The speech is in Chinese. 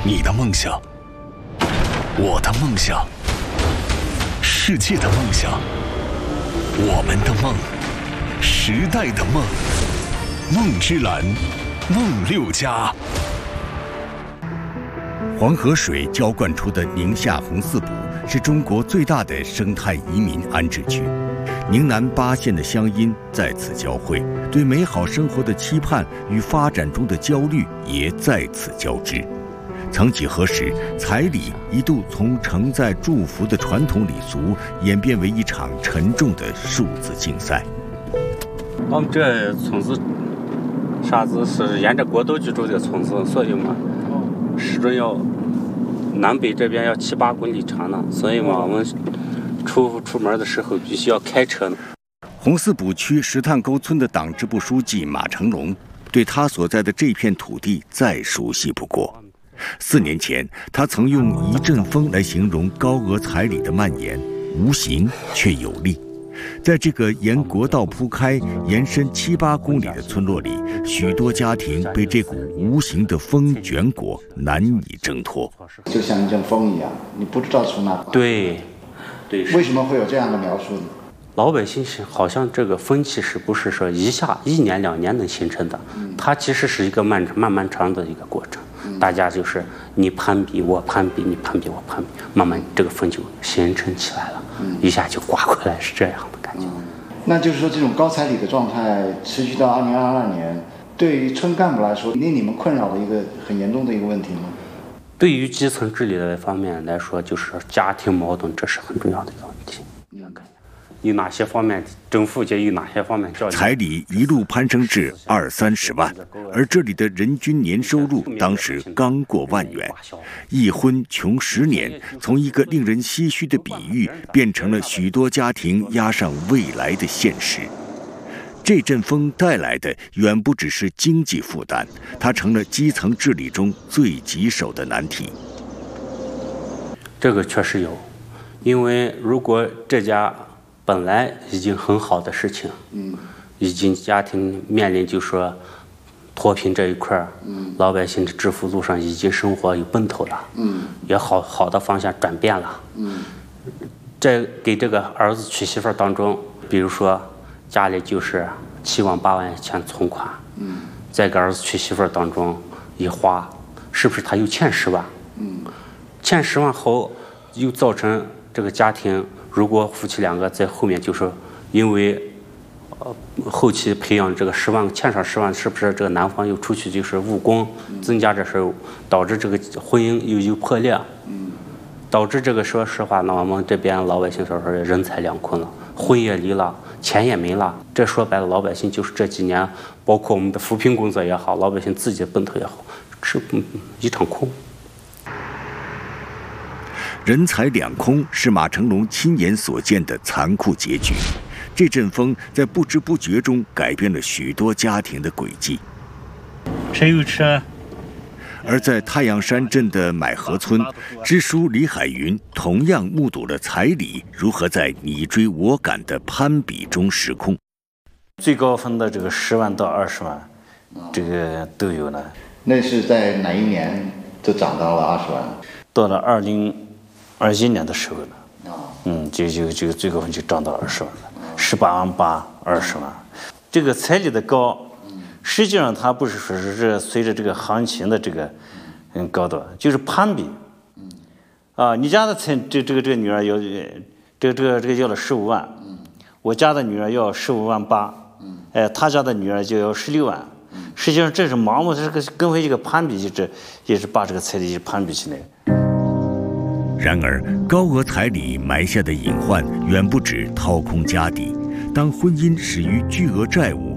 你的梦想，我的梦想，世界的梦想，我们的梦，时代的梦。梦之蓝，梦六家。黄河水浇灌出的宁夏红四堡是中国最大的生态移民安置区，宁南8县的乡音在此交汇，对美好生活的期盼与发展中的焦虑也在此交织。曾几何时，彩礼一度从承载祝福的传统礼俗演变为一场沉重的数字竞赛。 我们这村子啥子是沿着国道居住的村子，所以嘛，始终要南北这边要7、8公里长呢，所以嘛，我们出门的时候必须要开车呢。 红四堡区石炭沟村的党支部书记马成龙对他所在的这片土地再熟悉不过。4年前，他曾用一阵风来形容高额彩礼的蔓延，无形却有力。在这个沿国道铺开、延伸7、8公里的村落里，许多家庭被这股无形的风卷裹，难以挣脱。 就像一阵风一样，你不知道从哪来。 对。 为什么会有这样的描述呢？ 老百姓是好像这个风气是不是说1年2年能形成的？它其实是一个漫长的一个过程。大家就是你攀比我攀比，你攀比我攀比，慢慢这个风就形成起来了，一下就刮过来，是这样的感觉。 那就是说，这种高彩礼的状态持续到2022年，对于村干部来说，令你们困扰的一个很严重的一个问题吗？ 对于基层治理的方面来说，就是家庭矛盾，这是很重要的一个问题。有哪些方面政府就有哪些方面教育。 彩礼一路攀升至20、30万，而这里的人均年收入当时刚过1万元。一婚穷10年，从一个令人唏嘘的比喻，变成了许多家庭押上未来的现实。这阵风带来的远不只是经济负担，它成了基层治理中最棘手的难题。 这个确实有，因为如果这家本来已经很好的事情，已经家庭面临就说脱贫这一块，老百姓的致富路上已经生活有奔头了，也好的方向转变了，在给这个儿子娶媳妇当中，比如说家里就是7万8万钱存款，在给儿子娶媳妇当中一花，是不是他又欠10万？欠10万后，又造成这个家庭。如果夫妻2个在后面就是因为后期培养这个欠上10万，是不是这个男方又出去就是务工，增加这事，导致这个婚姻又破裂，导致这个说实话呢，我们这边老百姓说人财两空了，婚也离了，钱也没了。这说白了，老百姓就是这几年，包括我们的扶贫工作也好，老百姓自己的奔头也好，是一场空。 人财两空是马成龙亲眼所见的残酷结局。这阵风在不知不觉中改变了许多家庭的轨迹。 谁有车？ 而在太阳山镇的买河村，支书李海云同样目睹了彩礼如何在你追我赶的攀比中失控。 最高分的这个10万到20万，这个都有了。 那是在哪一年就涨到了20万？ 到了2021年的时候了，就最高分就涨到20万了，18万8、20万。这个彩礼的高，实际上它不是说是随着这个行情的这个高度，就是攀比。你家的这个女儿要这个要了15万，我家的女儿要15万8，他家的女儿就要16万。实际上这是盲目，这个跟回一个攀比，也是把这个彩礼攀比起来。 然而，高额彩礼埋下的隐患远不止掏空家底。当婚姻始于巨额债务，